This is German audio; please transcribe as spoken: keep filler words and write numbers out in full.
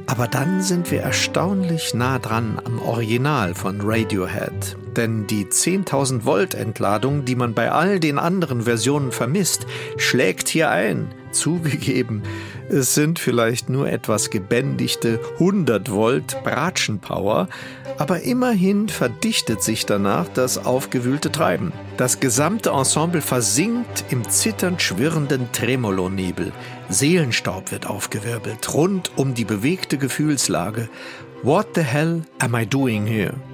Aber dann sind wir erstaunlich nah dran am Original von Radiohead. Denn die zehntausend Volt Entladung, die man bei all den anderen Versionen vermisst, schlägt hier ein. Zugegeben, es sind vielleicht nur etwas gebändigte hundert Volt Bratschenpower, aber immerhin verdichtet sich danach das aufgewühlte Treiben. Das gesamte Ensemble versinkt im zitternd schwirrenden Tremolonebel. Seelenstaub wird aufgewirbelt, rund um die bewegte Gefühlslage. What the hell am I doing here?